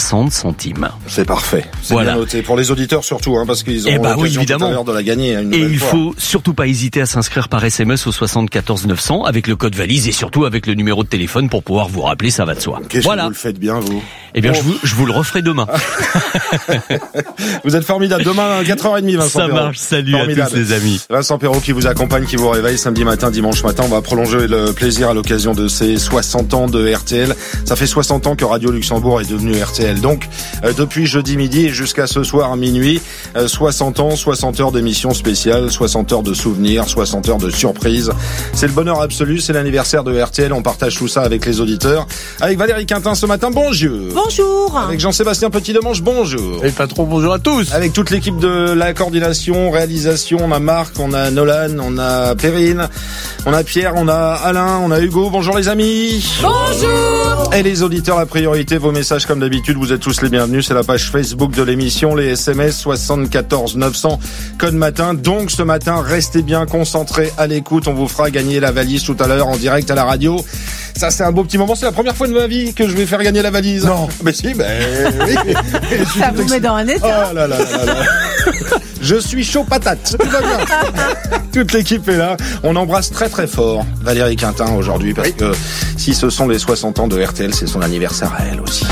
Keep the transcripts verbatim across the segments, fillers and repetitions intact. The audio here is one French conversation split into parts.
soixante centimes. C'est parfait. C'est voilà. Bien noté. Pour les auditeurs surtout, hein, parce qu'ils ont eh bah l'occasion oui, tout à l'heure de la gagner. Une et il fois. faut surtout pas hésiter à s'inscrire par S M S au soixante-quatorze neuf cents avec le code valise et surtout avec le numéro de téléphone pour pouvoir vous rappeler, ça va de soi. Qu'est-ce voilà. que vous le faites bien, vous? Eh bien, bon. je, vous, je vous le referai demain. Vous êtes formidable. Demain, à quatre heures trente, Vincent Ça Perrault. marche. Salut Formidable. à tous les amis. Vincent Perrault qui vous accompagne, qui vous réveille samedi matin, dimanche matin. On va prolonger le plaisir à l'occasion de ces soixante ans de R T L. Ça fait soixante ans que Radio Luxembourg est devenu R T L. Donc, euh, depuis jeudi midi et jusqu'à ce soir minuit, euh, soixante ans, soixante heures d'émissions spéciales, soixante heures de souvenirs, soixante heures de surprises. C'est le bonheur absolu, c'est l'anniversaire de R T L. On partage tout ça avec les auditeurs. Avec Valérie Quintin ce matin, bonjour. Bonjour. Avec Jean-Sébastien Petit-Demange, bonjour. Et patron, bonjour à tous. Avec toute l'équipe de la coordination, réalisation, on a Marc, on a Nolan, on a Perrine, on a Pierre, on a Alain, on a Hugo. Bonjour les amis. Bonjour. Et les auditeurs, la priorité, vos messages comme d'habitude, vous êtes tous les bienvenus. C'est la page Facebook de l'émission, les S M S soixante-quatorze neuf cents, code matin. Donc ce matin, restez bien concentrés à l'écoute. On vous fera gagner la valise tout à l'heure en direct à la radio. Ça, c'est un beau petit moment. C'est la première fois de ma vie que je vais faire gagner la valise. Non. Mais si, ben oui. Ça vous met dans un état. Oh là là là là. Je suis chaud patate. Tout va bien. Toute l'équipe est là. On embrasse très très fort Valérie Quintin aujourd'hui parce que si ce sont les soixante ans de R T L, c'est son anniversaire à elle aussi.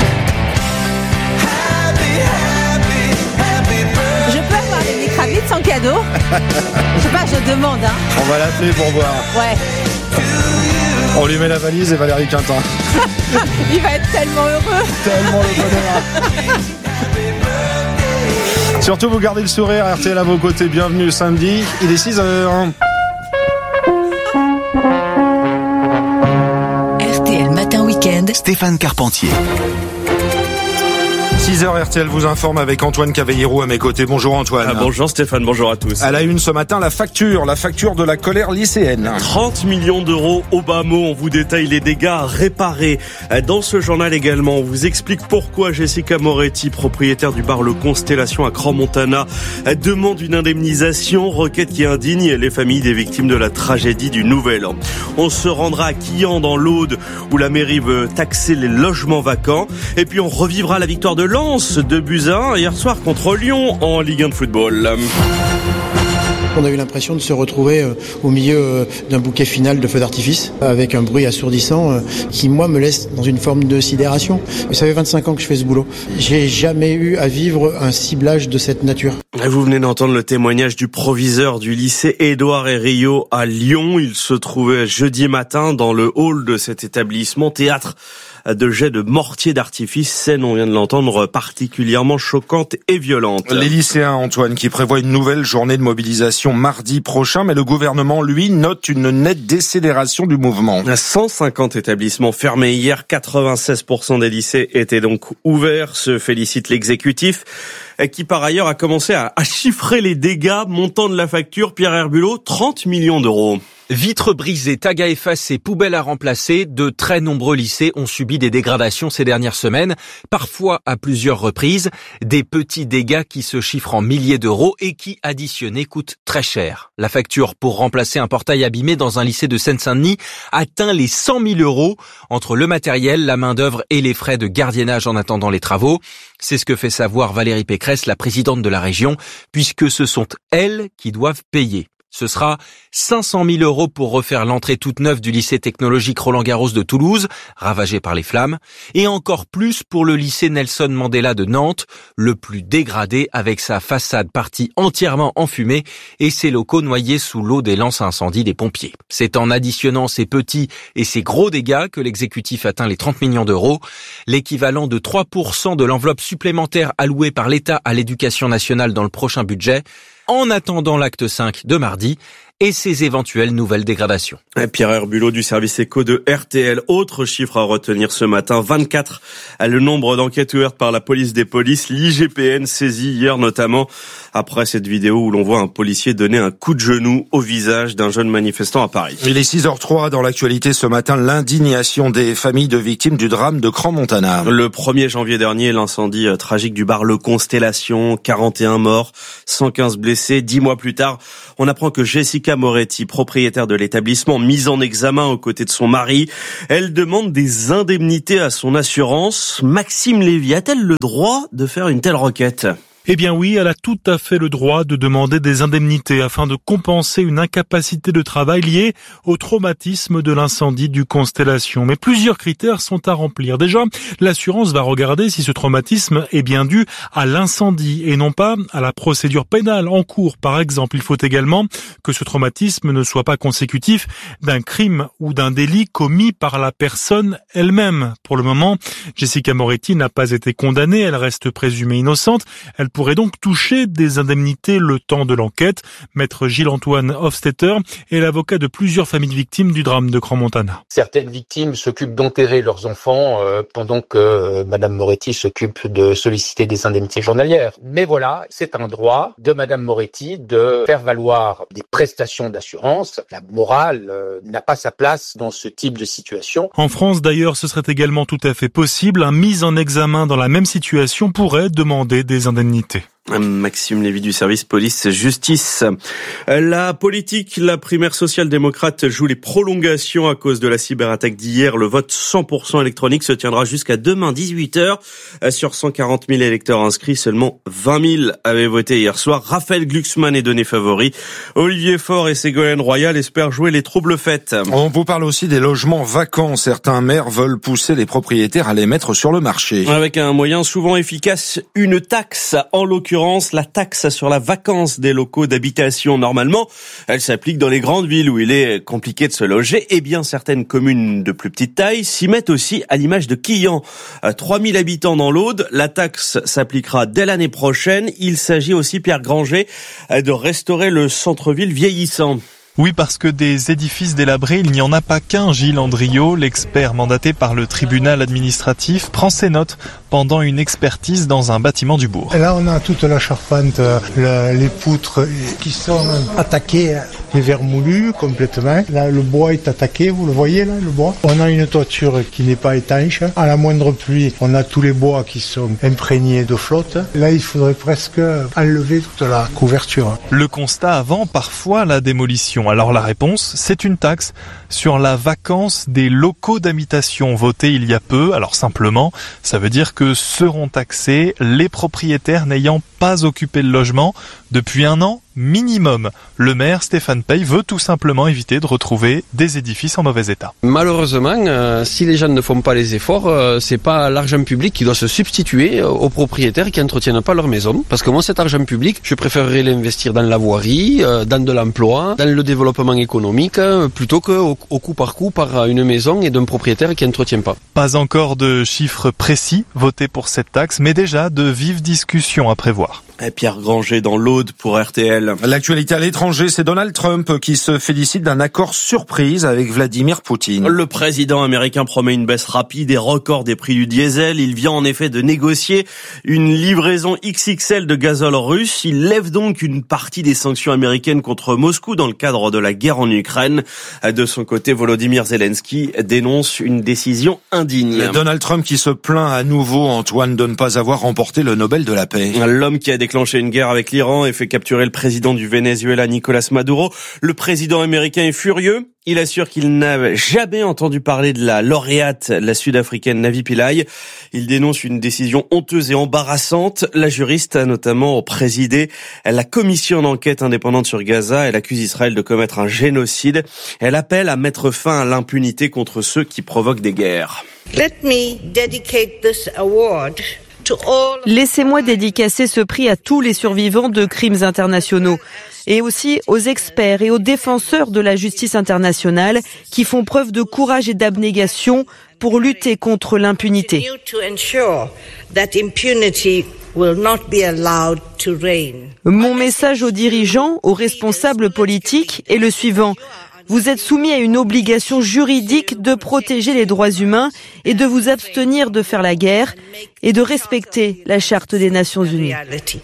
Je peux avoir des micravites sans cadeau? Je sais pas, je demande, hein. On va l'appeler pour voir. Ouais. On lui met la valise et Valérie Quintin. Il va être tellement heureux. Tellement le bonheur. Surtout vous gardez le sourire, R T L à vos côtés. Bienvenue samedi. Il est six heures. R T L Matin Week-end, Stéphane Carpentier. six heures, R T L vous informe avec Antoine Cavallero à mes côtés. Bonjour Antoine. Ah, bonjour Stéphane, bonjour à tous. À la une ce matin, la facture, la facture de la colère lycéenne. trente millions d'euros au bas mot, on vous détaille les dégâts à réparer. Dans ce journal également, on vous explique pourquoi Jessica Moretti, propriétaire du bar Le Constellation à Crans-Montana, demande une indemnisation, requête qui indigne les familles des victimes de la tragédie du Nouvel An. On se rendra à Quillan dans l'Aude, où la mairie veut taxer les logements vacants. Et puis on revivra la victoire de Lens de buts à un hier soir contre Lyon en Ligue un de football. On a eu l'impression de se retrouver euh, au milieu euh, d'un bouquet final de feux d'artifice, avec un bruit assourdissant euh, qui, moi, me laisse dans une forme de sidération. Et ça fait vingt-cinq ans que je fais ce boulot. J'ai jamais eu à vivre un ciblage de cette nature. Vous venez d'entendre le témoignage du proviseur du lycée Édouard et Rio à Lyon. Il se trouvait jeudi matin dans le hall de cet établissement, théâtre de jets de mortier d'artifice, scène, on vient de l'entendre, particulièrement choquante et violente. Les lycéens, Antoine, qui prévoient une nouvelle journée de mobilisation mardi prochain, mais le gouvernement, lui, note une nette décélération du mouvement. cent cinquante établissements fermés hier, quatre-vingt-seize pour cent des lycées étaient donc ouverts, se félicite l'exécutif, qui par ailleurs a commencé à, à chiffrer les dégâts, montant de la facture, Pierre Herbulot, trente millions d'euros. Vitres brisées, tags à effacer, poubelles à remplacer, de très nombreux lycées ont subi des dégradations ces dernières semaines, parfois à plusieurs reprises, des petits dégâts qui se chiffrent en milliers d'euros et qui, additionnés, coûtent très cher. La facture pour remplacer un portail abîmé dans un lycée de Seine-Saint-Denis atteint les cent mille euros entre le matériel, la main-d'œuvre et les frais de gardiennage en attendant les travaux. C'est ce que fait savoir Valérie Pécresse, la présidente de la région, puisque ce sont elles qui doivent payer. Ce sera cinq cent mille euros pour refaire l'entrée toute neuve du lycée technologique Roland-Garros de Toulouse, ravagé par les flammes, et encore plus pour le lycée Nelson Mandela de Nantes, le plus dégradé avec sa façade partie entièrement enfumée et ses locaux noyés sous l'eau des lances à incendie des pompiers. C'est en additionnant ces petits et ces gros dégâts que l'exécutif atteint les trente millions d'euros, l'équivalent de trois pour cent de l'enveloppe supplémentaire allouée par l'État à l'éducation nationale dans le prochain budget, en attendant l'acte cinq de mardi et ses éventuelles nouvelles dégradations. Pierre Herbulot du service éco de R T L. Autre chiffre à retenir ce matin, vingt-quatre. Le nombre d'enquêtes ouvertes par la police des polices, l'I G P N saisi hier notamment après cette vidéo où l'on voit un policier donner un coup de genou au visage d'un jeune manifestant à Paris. Il est six heures trois dans l'actualité ce matin, l'indignation des familles de victimes du drame de Crans-Montana. Le premier janvier dernier, l'incendie tragique du bar Le Constellation, quarante et un morts, cent quinze blessés. Dix mois plus tard, on apprend que Jessica Jessica Moretti, propriétaire de l'établissement, mise en examen aux côtés de son mari. Elle demande des indemnités à son assurance. Maxime Lévy a-t-elle le droit de faire une telle requête ? Eh bien oui, elle a tout à fait le droit de demander des indemnités afin de compenser une incapacité de travail liée au traumatisme de l'incendie du Constellation. Mais plusieurs critères sont à remplir. Déjà, l'assurance va regarder si ce traumatisme est bien dû à l'incendie et non pas à la procédure pénale en cours. Par exemple, il faut également que ce traumatisme ne soit pas consécutif d'un crime ou d'un délit commis par la personne elle-même. Pour le moment, Jessica Moretti n'a pas été condamnée, elle reste présumée innocente. Elle pourrait donc toucher des indemnités le temps de l'enquête. Maître Gilles-Antoine Hofstetter est l'avocat de plusieurs familles de victimes du drame de Crans-Montana. Certaines victimes s'occupent d'enterrer leurs enfants euh, pendant que euh, Madame Moretti s'occupe de solliciter des indemnités journalières. Mais voilà, c'est un droit de Madame Moretti de faire valoir des prestations d'assurance. La morale euh, n'a pas sa place dans ce type de situation. En France d'ailleurs, ce serait également tout à fait possible. Un mis en examen dans la même situation pourrait demander des indemnités. Maxime Lévy du service police-justice. La politique, la primaire social-démocrate joue les prolongations à cause de la cyberattaque d'hier. Le vote cent pour cent électronique se tiendra jusqu'à demain dix-huit heures. Sur cent quarante mille électeurs inscrits, seulement vingt mille avaient voté hier soir. Raphaël Glucksmann est donné favori. Olivier Faure et Ségolène Royal espèrent jouer les troubles fêtes. On vous parle aussi des logements vacants. Certains maires veulent pousser les propriétaires à les mettre sur le marché. Avec un moyen souvent efficace, une taxe, en l'occurrence la taxe sur la vacance des locaux d'habitation. Normalement, elle s'applique dans les grandes villes où il est compliqué de se loger. Eh bien, certaines communes de plus petite taille s'y mettent aussi, à l'image de Quillan. trois mille habitants dans l'Aude. La taxe s'appliquera dès l'année prochaine. Il s'agit aussi, Pierre Granger, de restaurer le centre-ville vieillissant. Oui, parce que des édifices délabrés, il n'y en a pas qu'un. Gilles Andriot, l'expert mandaté par le tribunal administratif, prend ses notes pendant une expertise dans un bâtiment du bourg. Et là, on a toute la charpente, la, les poutres qui sont attaquées, les vermoulus complètement. Là, le bois est attaqué, vous le voyez là, le bois. On a une toiture qui n'est pas étanche. À la moindre pluie, on a tous les bois qui sont imprégnés de flotte. Là, il faudrait presque enlever toute la couverture. Le constat avant, parfois, la démolition. Alors la réponse, c'est une taxe sur la vacance des locaux d'habitation votée il y a peu. Alors simplement, ça veut dire que seront taxés les propriétaires n'ayant pas occupé le logement depuis un an minimum. Le maire Stéphane Pey veut tout simplement éviter de retrouver des édifices en mauvais état. Malheureusement, euh, si les gens ne font pas les efforts, euh, c'est pas l'argent public qui doit se substituer aux propriétaires qui n'entretiennent pas leur maison. Parce que moi, cet argent public, je préférerais l'investir dans la voirie, euh, dans de l'emploi, dans le développement économique, euh, plutôt qu'au au coup par coup par une maison et d'un propriétaire qui n'entretient pas. Pas encore de chiffres précis votés pour cette taxe, mais déjà de vives discussions à prévoir. Et Pierre Granger dans l'Aude pour R T L. L'actualité à l'étranger, c'est Donald Trump qui se félicite d'un accord surprise avec Vladimir Poutine. Le président américain promet une baisse rapide et record des prix du diesel. Il vient en effet de négocier une livraison X X L de gazole russe. Il lève donc une partie des sanctions américaines contre Moscou dans le cadre de la guerre en Ukraine. De son côté, Volodymyr Zelensky dénonce une décision indigne. Et Donald Trump qui se plaint à nouveau, Antoine, de ne pas avoir remporté le Nobel de la paix. L'homme qui a déclenché une guerre avec l'Iran et fait capturer le président du Venezuela, Nicolas Maduro. Le président américain est furieux. Il assure qu'il n'a jamais entendu parler de la lauréate, la sud-africaine Navi Pillay. Il dénonce une décision honteuse et embarrassante. La juriste a notamment présidé la commission d'enquête indépendante sur Gaza. Elle accuse Israël de commettre un génocide. Elle appelle à mettre fin à l'impunité contre ceux qui provoquent des guerres. Let me dedicate this award. Laissez-moi dédicacer ce prix à tous les survivants de crimes internationaux et aussi aux experts et aux défenseurs de la justice internationale qui font preuve de courage et d'abnégation pour lutter contre l'impunité. Mon message aux dirigeants, aux responsables politiques est le suivant. Vous êtes soumis à une obligation juridique de protéger les droits humains et de vous abstenir de faire la guerre et de respecter la Charte des Nations Unies.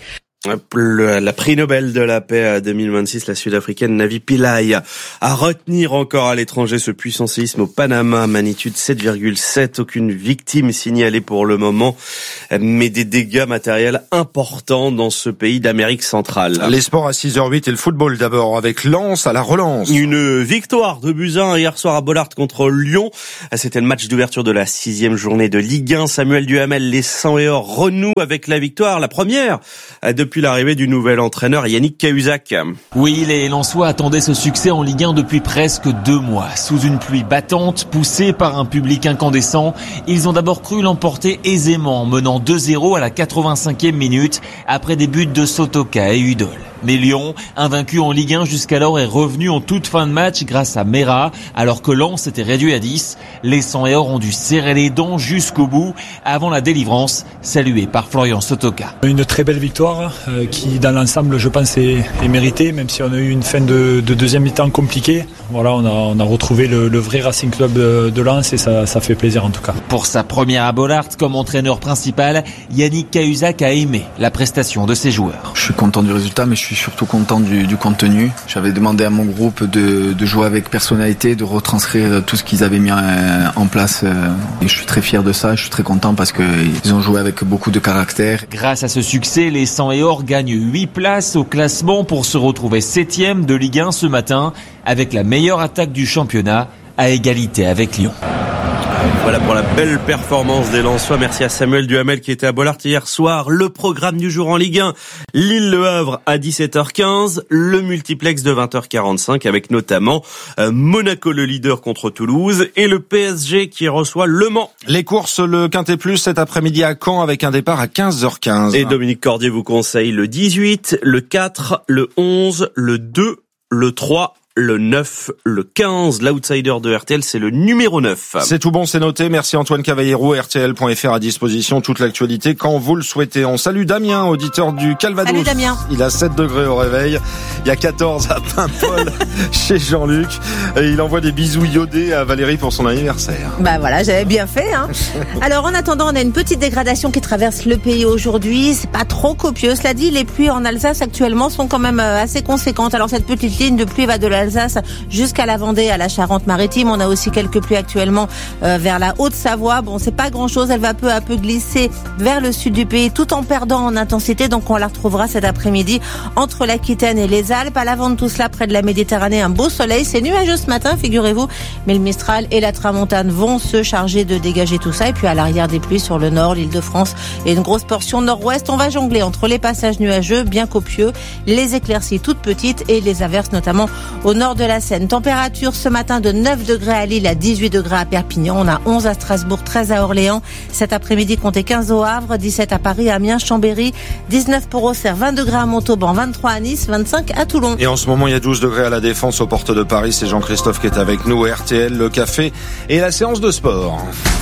Le, la prix Nobel de la paix deux mille vingt-six, la sud-africaine Navi Pillay. À retenir encore à l'étranger ce puissant séisme au Panama, magnitude sept virgule sept. Aucune victime signalée pour le moment, mais des dégâts matériels importants dans ce pays d'Amérique centrale. Les sports à six heures huit et le football d'abord avec Lens à la relance. Une victoire de buts à un hier soir à Bollaert contre Lyon. C'était le match d'ouverture de la sixième journée de Ligue un. Samuel Duhamel, les cent et or renouent avec la victoire, la première depuis l'arrivée du nouvel entraîneur Yannick Cahuzac. Oui, les Lensois attendaient ce succès en Ligue un depuis presque deux mois. Sous une pluie battante, poussés par un public incandescent, ils ont d'abord cru l'emporter aisément, menant deux zéro à la quatre-vingt-cinquième minute, après des buts de Sotoka et Udol. Mais Lyon, invaincu en Ligue un jusqu'alors, est revenu en toute fin de match grâce à Mera, alors que Lens était réduit à dix. Les cent et or ont dû serrer les dents jusqu'au bout, avant la délivrance, saluée par Florian Sotoka. Une très belle victoire, euh, qui dans l'ensemble, je pense, est, est méritée, même si on a eu une fin de, de deuxième mi-temps compliquée. Voilà, on a, on a retrouvé le, le vrai Racing Club de, de Lens et ça, ça fait plaisir en tout cas. Pour sa première à Bollaert comme entraîneur principal, Yannick Cahuzac a aimé la prestation de ses joueurs. Je suis content du résultat, mais je suis surtout content du, du contenu. J'avais demandé à mon groupe de, de jouer avec personnalité, de retranscrire tout ce qu'ils avaient mis en place. Et je suis très fier de ça, je suis très content parce qu'ils ont joué avec beaucoup de caractère. Grâce à ce succès, les cent et or gagnent huit places au classement pour se retrouver septième de Ligue un ce matin, avec la meilleure attaque du championnat, à égalité avec Lyon. Voilà pour la belle performance des Lensois. Merci à Samuel Duhamel qui était à Bollaert hier soir. Le programme du jour en Ligue un. Lille-Le Havre à dix-sept heures quinze. Le multiplex de vingt heures quarante-cinq avec notamment euh, Monaco le leader contre Toulouse et le P S G qui reçoit Le Mans. Les courses, le Quintet Plus cet après-midi à Caen avec un départ à quinze heures quinze. Et Dominique Cordier vous conseille le dix-huit, le quatre, le onze, le deux, le trois, le neuf, le quinze, l'outsider de R T L, c'est le numéro neuf. C'est tout bon, c'est noté. Merci Antoine Cavallero, R T L point F R à disposition, toute l'actualité quand vous le souhaitez. On salue Damien, auditeur du Calvados. Salut Damien. Il a sept degrés au réveil. Il y a quatorze à Paimpol chez Jean-Luc. Et il envoie des bisous iodés à Valérie pour son anniversaire. Bah voilà, j'avais bien fait, hein. Alors en attendant, on a une petite dégradation qui traverse le pays aujourd'hui. C'est pas trop copieux. Cela dit, les pluies en Alsace actuellement sont quand même assez conséquentes. Alors cette petite ligne de pluie va de la Alsace jusqu'à la Vendée, à la Charente-Maritime. On a aussi quelques pluies actuellement euh, vers la Haute-Savoie. Bon, c'est pas grand-chose. Elle va peu à peu glisser vers le sud du pays, tout en perdant en intensité. Donc, on la retrouvera cet après-midi entre l'Aquitaine et les Alpes. À l'avant de tout cela, près de la Méditerranée, un beau soleil. C'est nuageux ce matin, figurez-vous. Mais le Mistral et la Tramontane vont se charger de dégager tout ça. Et puis, à l'arrière des pluies sur le nord, l'Île-de-France et une grosse portion nord-ouest, on va jongler entre les passages nuageux, bien copieux, les éclaircies toutes petites et les averses, notamment au nord de la Seine. Température ce matin de neuf degrés à Lille, à dix-huit degrés à Perpignan. On a onze à Strasbourg, treize à Orléans. Cet après-midi, comptez quinze au Havre, dix-sept à Paris, Amiens, Chambéry, dix-neuf pour Auxerre, vingt degrés à Montauban, vingt-trois à Nice, vingt-cinq à Toulon. Et en ce moment, il y a douze degrés à la Défense, aux portes de Paris. C'est Jean-Christophe qui est avec nous. R T L, le café et la séance de sport.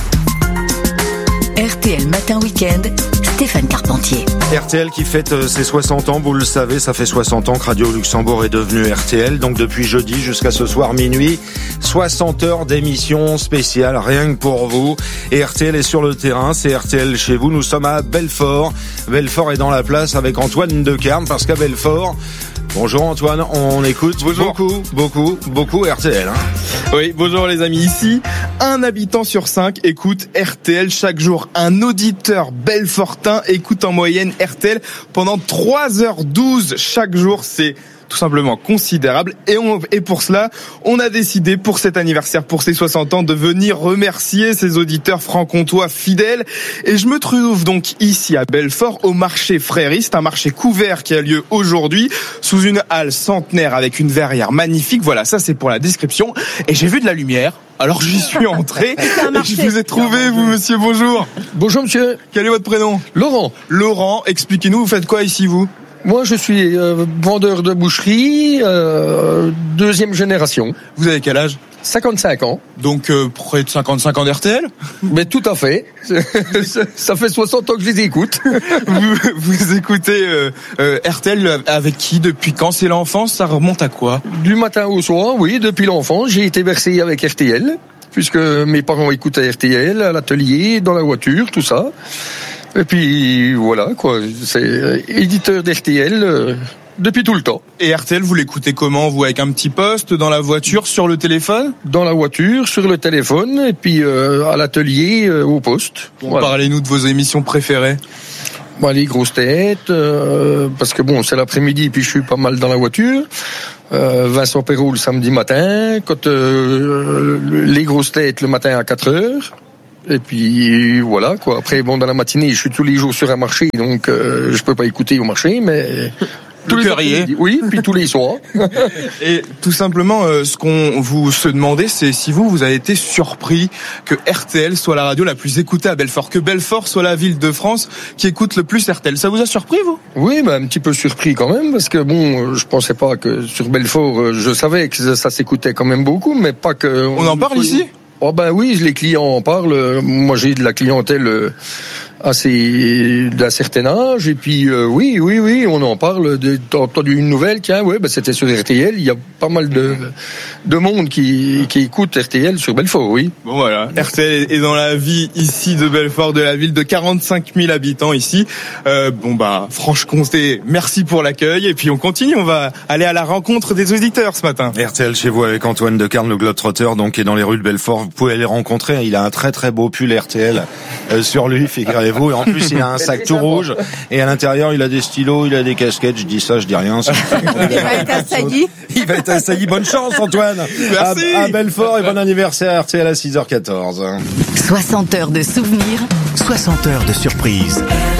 R T L Matin Week-end, Stéphane Carpentier. R T L qui fête ses soixante ans, vous le savez, ça fait soixante ans que Radio Luxembourg est devenu R T L, donc depuis jeudi jusqu'à ce soir minuit, soixante heures d'émission spéciale, rien que pour vous. Et R T L est sur le terrain, c'est R T L chez vous, nous sommes à Belfort. Belfort est dans la place avec Antoine Decarme, parce qu'à Belfort, bonjour Antoine, on écoute bonjour. beaucoup, beaucoup, beaucoup R T L. Hein. Oui, bonjour les amis, ici, un habitant sur cinq écoute R T L chaque jour. Un auditeur belfortain écoute en moyenne R T L pendant trois heures douze chaque jour, c'est tout simplement considérable. Et, on, et pour cela, on a décidé pour cet anniversaire, pour ses soixante ans, de venir remercier ces auditeurs franc-comtois fidèles. Et je me trouve donc ici à Belfort, au marché frériste, un marché couvert qui a lieu aujourd'hui, sous une halle centenaire avec une verrière magnifique. Voilà, ça c'est pour la description. Et j'ai vu de la lumière. Alors j'y suis entré et je vous ai trouvé, vous monsieur, bonjour. Bonjour monsieur. Quel est votre prénom? Laurent. Laurent, expliquez-nous, vous faites quoi ici vous? Moi, je suis euh, vendeur de boucherie, euh, deuxième génération. Vous avez quel âge? cinquante-cinq ans. Donc euh, près de cinquante-cinq ans d'R T L? Mais tout à fait. Ça fait soixante ans que je les écoute. vous, vous écoutez euh, euh, R T L avec qui? Depuis quand? C'est l'enfance? Ça remonte à quoi? Du matin au soir, oui, depuis l'enfance. J'ai été bercé avec R T L, puisque mes parents écoutaient R T L, à l'atelier, dans la voiture, tout ça. Et puis voilà quoi, c'est éditeur d'R T L euh, depuis tout le temps. Et R T L, vous l'écoutez comment? Vous avec un petit poste, dans la voiture, sur le téléphone? Dans la voiture, sur le téléphone, et puis euh, à l'atelier, euh, au poste. Bon, voilà. Parlez-nous de vos émissions préférées. Bon, les grosses têtes, euh, parce que bon, c'est l'après-midi, puis je suis pas mal dans la voiture. Euh, Vincent Perrault le samedi matin, quand euh, les grosses têtes le matin à quatre heures. Et puis voilà quoi. Après bon, dans la matinée, je suis tous les jours sur un marché, donc euh, je peux pas écouter au marché, mais tous les après-midi, oui, puis tous les soirs. Et tout simplement, euh, ce qu'on vous se demandait, c'est si vous vous avez été surpris que R T L soit la radio la plus écoutée à Belfort, que Belfort soit la ville de France qui écoute le plus R T L. Ça vous a surpris, vous? Oui, bah, un petit peu surpris quand même, parce que bon, je pensais pas que sur Belfort, je savais que ça, ça s'écoutait quand même beaucoup, mais pas que. On, on en parle ici? Oh ben oui, les clients en parlent. Moi, j'ai de la clientèle assez d'un certain âge, et puis euh, oui, oui, oui, on en parle. T'as entendu une nouvelle, tiens, ouais, ben c'était sur R T L. Il y a pas mal de de monde qui qui écoute R T L sur Belfort, oui. Bon voilà, R T L est dans la vie ici de Belfort, de la ville de quarante-cinq mille habitants ici. Euh, bon bah Franche-Comté, merci pour l'accueil, et puis on continue, on va aller à la rencontre des auditeurs ce matin. R T L chez vous avec Antoine de Carne, le Globetrotter, donc, est dans les rues de Belfort. Vous pouvez aller rencontrer. Il a un très très beau pull R T L euh, sur lui, figurez-vous. Et en plus, il a un sac tout rouge. Et à l'intérieur, il a des stylos, il a des casquettes. Je dis ça, je dis rien. Il va être assailli. Il va être assailli. Bonne chance, Antoine. Merci. À, à Belfort, et bon anniversaire R T L à six heures quatorze. soixante heures de souvenirs, soixante heures de surprises.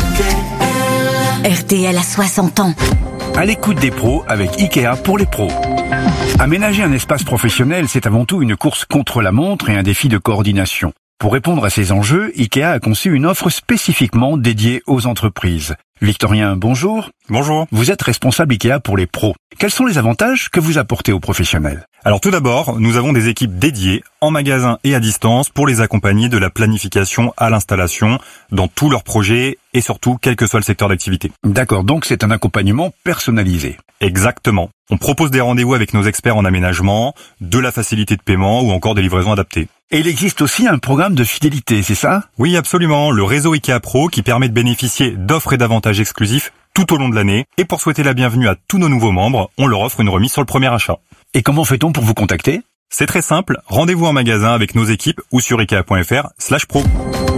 R T L à soixante ans. À l'écoute des pros avec Ikea pour les pros. Aménager un espace professionnel, c'est avant tout une course contre la montre et un défi de coordination. Pour répondre à ces enjeux, Ikea a conçu une offre spécifiquement dédiée aux entreprises. Victorien, bonjour. Bonjour. Vous êtes responsable Ikea pour les pros. Quels sont les avantages que vous apportez aux professionnels? Alors tout d'abord, nous avons des équipes dédiées en magasin et à distance pour les accompagner de la planification à l'installation dans tous leurs projets et surtout quel que soit le secteur d'activité. D'accord, donc c'est un accompagnement personnalisé. Exactement. On propose des rendez-vous avec nos experts en aménagement, de la facilité de paiement ou encore des livraisons adaptées. Et il existe aussi un programme de fidélité, c'est ça? Oui, absolument. Le réseau Ikea Pro qui permet de bénéficier d'offres et d'avantages exclusifs tout au long de l'année. Et pour souhaiter la bienvenue à tous nos nouveaux membres, on leur offre une remise sur le premier achat. Et comment fait-on pour vous contacter? C'est très simple. Rendez-vous en magasin avec nos équipes ou sur ikea.fr slash pro.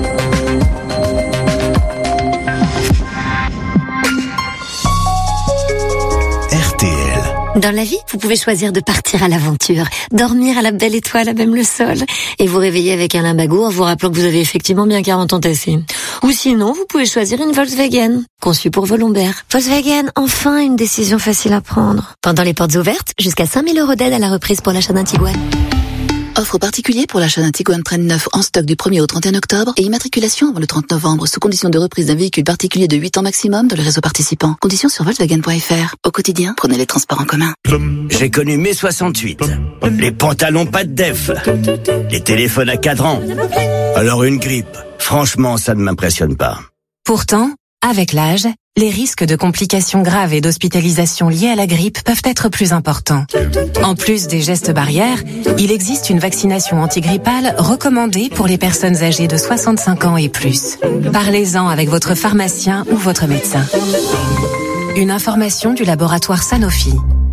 Dans la vie, vous pouvez choisir de partir à l'aventure, dormir à la belle étoile à même le sol, et vous réveiller avec un limbago en vous rappelant que vous avez effectivement bien quarante ans tassés. Ou sinon, vous pouvez choisir une Volkswagen, conçue pour vos lombaires. Volkswagen, enfin une décision facile à prendre. Pendant les portes ouvertes, jusqu'à cinq mille euros d'aide à la reprise pour l'achat d'un Tiguan. Offre particulière pour l'achat d'un Tiguan Trail neuf en stock du premier au trente et un octobre et immatriculation avant le trente novembre sous condition de reprise d'un véhicule particulier de huit ans maximum dans le réseau participant. Conditions sur Volkswagen point F R. Au quotidien, prenez les transports en commun. J'ai connu mai soixante-huit. Les pantalons pas de def. Les téléphones à cadran. Alors une grippe. Franchement, ça ne m'impressionne pas. Pourtant, avec l'âge, les risques de complications graves et d'hospitalisation liées à la grippe peuvent être plus importants. En plus des gestes barrières, il existe une vaccination antigrippale recommandée pour les personnes âgées de soixante-cinq ans et plus. Parlez-en avec votre pharmacien ou votre médecin. Une information du laboratoire Sanofi.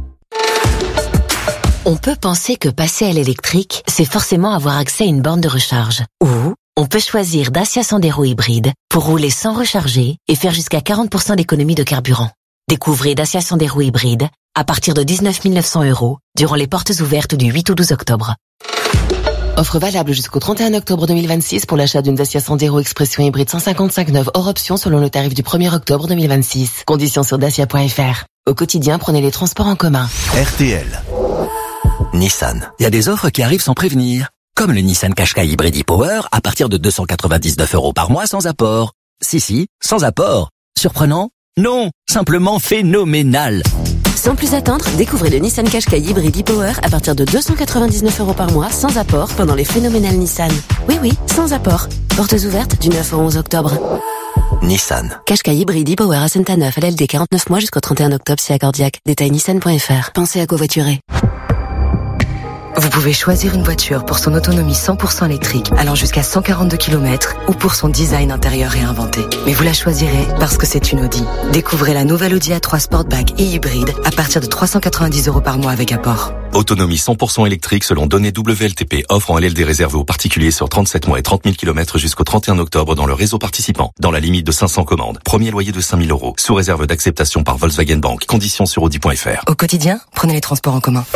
On peut penser que passer à l'électrique, c'est forcément avoir accès à une borne de recharge. Ou on peut choisir Dacia Sandero hybride pour rouler sans recharger et faire jusqu'à quarante pour cent d'économie de carburant. Découvrez Dacia Sandero hybride à partir de dix-neuf mille neuf cents euros durant les portes ouvertes du huit au douze octobre. Offre valable jusqu'au trente et un octobre deux mille vingt-six pour l'achat d'une Dacia Sandero Expression hybride cent cinquante-cinq neuve hors option selon le tarif du premier octobre deux mille vingt-six. Conditions sur dacia point F R. Au quotidien, prenez les transports en commun. R T L. Nissan. Il y a des offres qui arrivent sans prévenir. Comme le Nissan Qashqai Hybrid e-Power à partir de deux cent quatre-vingt-dix-neuf euros par mois sans apport. Si, si, sans apport. Surprenant? Non, simplement phénoménal. Sans plus attendre, découvrez le Nissan Qashqai Hybrid e-Power à partir de deux cent quatre-vingt-dix-neuf euros par mois sans apport pendant les phénoménales Nissan. Oui, oui, sans apport. Portes ouvertes du neuf au onze octobre. Nissan. Qashqai Hybrid e-Power à Saint-Neuf, L L D quarante-neuf mois jusqu'au trente et un octobre si accordiaque. Détail nissan point F R. Pensez à covoiturer. Vous pouvez choisir une voiture pour son autonomie cent pour cent électrique, allant jusqu'à cent quarante-deux kilomètres, ou pour son design intérieur réinventé. Mais vous la choisirez parce que c'est une Audi. Découvrez la nouvelle Audi A trois Sportback et hybride à partir de trois cent quatre-vingt-dix euros par mois avec apport. Autonomie cent pour cent électrique selon données W L T P. Offre en L L D réservée aux particuliers sur trente-sept mois et trente mille kilomètres jusqu'au trente et un octobre dans le réseau participant. Dans la limite de cinq cents commandes. Premier loyer de cinq mille euros. Sous réserve d'acceptation par Volkswagen Bank. Conditions sur audi point f r. Au quotidien, prenez les transports en commun.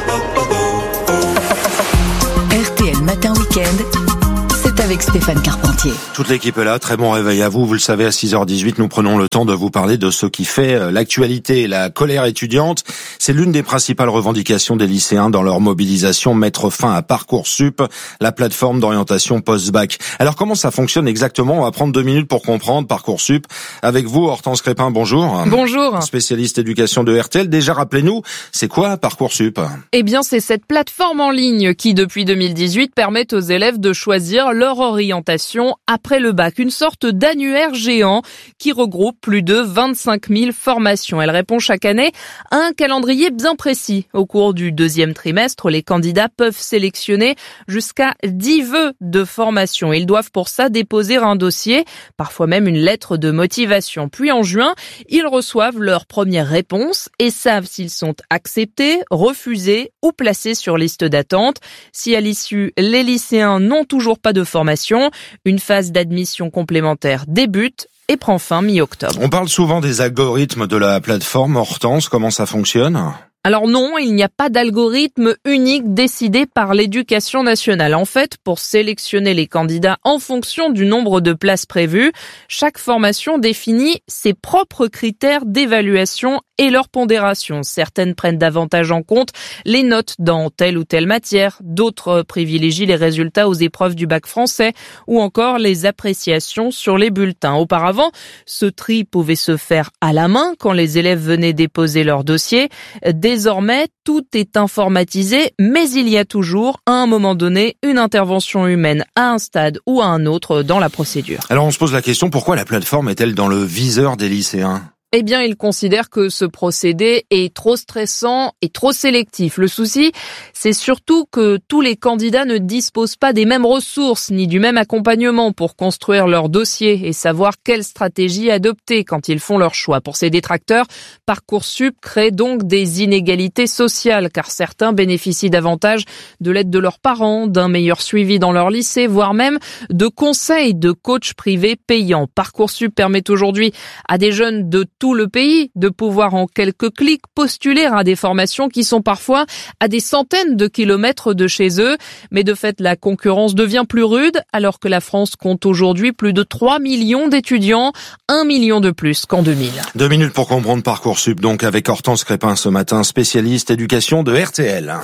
R T L Matin Week-end, c'est avec Stéphane Carpentier. Toute l'équipe est là, très bon réveil à vous. Vous le savez, à six heures dix-huit, nous prenons le temps de vous parler de ce qui fait l'actualité. La colère étudiante, c'est l'une des principales revendications des lycéens dans leur mobilisation, mettre fin à Parcoursup, la plateforme d'orientation post-bac. Alors comment ça fonctionne exactement? On va prendre deux minutes pour comprendre Parcoursup. Avec vous, Hortense Crépin, bonjour. Bonjour. Spécialiste éducation de R T L. Déjà, rappelez-nous, c'est quoi Parcoursup? Eh bien, c'est cette plateforme en ligne qui, depuis deux mille dix-huit, permet aux élèves de choisir leur orientation après le bac. Une sorte d'annuaire géant qui regroupe plus de vingt-cinq mille formations. Elle répond chaque année à un calendrier bien précis. Au cours du deuxième trimestre, les candidats peuvent sélectionner jusqu'à dix vœux de formation. Ils doivent pour ça déposer un dossier, parfois même une lettre de motivation. Puis en juin, ils reçoivent leur première réponse et savent s'ils sont acceptés, refusés ou placés sur liste d'attente. Si à l'issue, les lycéens n'ont toujours pas de formation, une phase d'admission complémentaire débute et prend fin mi-octobre. On parle souvent des algorithmes de la plateforme. Hortense, comment ça fonctionne ? Alors non, il n'y a pas d'algorithme unique décidé par l'éducation nationale. En fait, pour sélectionner les candidats en fonction du nombre de places prévues, chaque formation définit ses propres critères d'évaluation et leur pondération. Certaines prennent davantage en compte les notes dans telle ou telle matière, d'autres privilégient les résultats aux épreuves du bac français ou encore les appréciations sur les bulletins. Auparavant, ce tri pouvait se faire à la main quand les élèves venaient déposer leur dossier. Désormais, tout est informatisé, mais il y a toujours, à un moment donné, une intervention humaine à un stade ou à un autre dans la procédure. Alors on se pose la question, pourquoi la plateforme est-elle dans le viseur des lycéens ? Eh bien, ils considèrent que ce procédé est trop stressant et trop sélectif. Le souci, c'est surtout que tous les candidats ne disposent pas des mêmes ressources ni du même accompagnement pour construire leur dossier et savoir quelle stratégie adopter quand ils font leur choix. Pour ces détracteurs, Parcoursup crée donc des inégalités sociales car certains bénéficient davantage de l'aide de leurs parents, d'un meilleur suivi dans leur lycée, voire même de conseils de coachs privés payants. Parcoursup permet aujourd'hui à des jeunes de tout le pays de pouvoir en quelques clics postuler à des formations qui sont parfois à des centaines de kilomètres de chez eux. Mais de fait, la concurrence devient plus rude alors que la France compte aujourd'hui plus de trois millions d'étudiants, un million de plus qu'en deux mille. Deux minutes pour comprendre Parcoursup, donc avec Hortense Crépin ce matin, spécialiste éducation de R T L.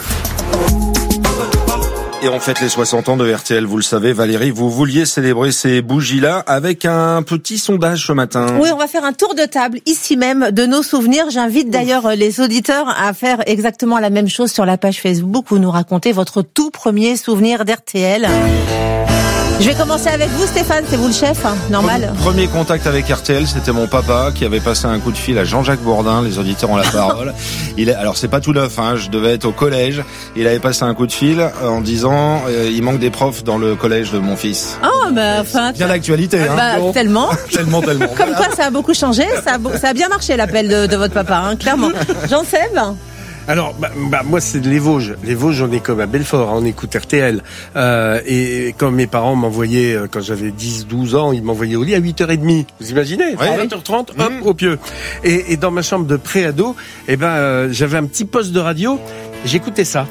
Et on fête les soixante ans de R T L, vous le savez. Valérie, vous vouliez célébrer ces bougies-là avec un petit sondage ce matin. Oui, on va faire un tour de table ici même de nos souvenirs. J'invite d'ailleurs les auditeurs à faire exactement la même chose sur la page Facebook où nous racontez votre tout premier souvenir d'R T L. Je vais commencer avec vous, Stéphane, c'est vous le chef, hein, normal. Premier contact avec R T L, c'était mon papa qui avait passé un coup de fil à Jean-Jacques Bourdin, les auditeurs ont la parole. Il est, alors c'est pas tout neuf, hein, je devais être au collège. Il avait passé un coup de fil en disant euh, il manque des profs dans le collège de mon fils. Oh, bah, enfin. Bien l'actualité, hein. Bah, bon. Tellement. tellement, tellement. Comme quoi, ça a beaucoup changé. Ça a, ça a bien marché l'appel de, de votre papa, hein, clairement. Jean-Seb. Alors, bah, bah, moi, c'est les Vosges. Les Vosges, on est comme à Belfort, hein, on écoute R T L. Euh, et quand mes parents m'envoyaient, quand j'avais dix, douze ans, ils m'envoyaient au lit à huit heures trente. Vous imaginez? Ouais. À vingt heures trente, hop, mmh. au pieu. Et, et dans ma chambre de pré-ado, eh ben, euh, j'avais un petit poste de radio, j'écoutais ça.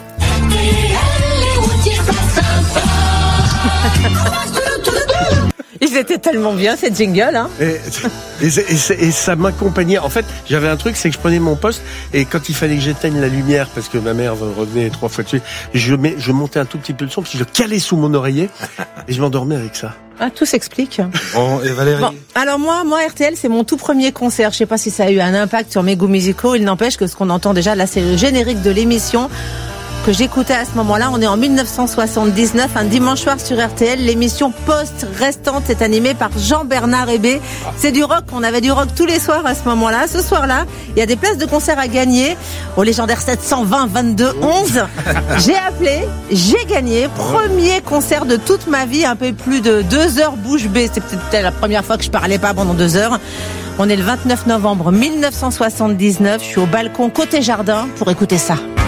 Ils étaient tellement bien, cette jingle, hein. Et, et, et, et ça m'accompagnait. En fait, j'avais un truc, c'est que je prenais mon poste et quand il fallait que j'éteigne la lumière, parce que ma mère revenait trois fois dessus, je, mets, je montais un tout petit peu le son, puis je le calais sous mon oreiller et je m'endormais avec ça. Ah, tout s'explique. Bon, et Valérie? Bon, alors moi, moi, R T L, c'est mon tout premier concert. Je sais pas si ça a eu un impact sur mes goûts musicaux. Il n'empêche que ce qu'on entend déjà, là, c'est le générique de l'émission. que j'écoutais à ce moment-là. On est en dix-neuf cent soixante-dix-neuf, un dimanche soir sur R T L. L'émission Poste Restante est animée par Jean-Bernard Hébé. C'est du rock. On avait du rock tous les soirs à ce moment-là. Ce soir-là, il y a des places de concert à gagner au légendaire sept cent vingt vingt-deux onze. J'ai appelé, j'ai gagné. Premier concert de toute ma vie, un peu plus de deux heures bouche bée. C'est peut-être la première fois que je parlais pas pendant deux heures. On est le vingt-neuf novembre dix-neuf cent soixante-dix-neuf. Je suis au balcon côté jardin pour écouter ça.